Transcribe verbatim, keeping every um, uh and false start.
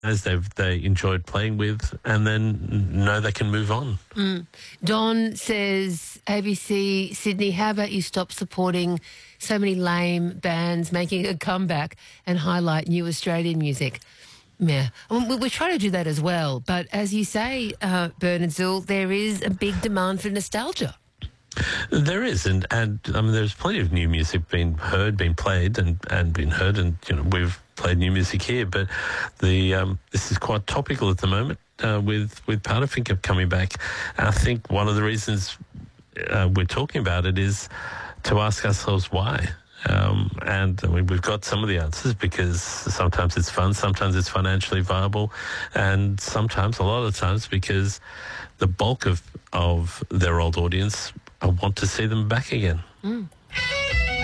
as they've they enjoyed playing with, and then know they can move on. Mm. Don says, A B C Sydney, how about you stop supporting so many lame bands making a comeback and highlight new Australian music? Yeah, I mean, we, we try to do that as well, but as you say, uh, Bernard Zul, there is a big demand for nostalgia. There is, and, and I mean, there's plenty of new music being heard, being played, and, and been heard, and you know we've played new music here. But the um, this is quite topical at the moment uh, with with Powderfinger coming back. And I think one of the reasons uh, we're talking about it is to ask ourselves why. Um, and I mean, we've got some of the answers because sometimes it's fun, sometimes it's financially viable, and sometimes, a lot of times, because the bulk of of their old audience, I want to see them back again. Mm.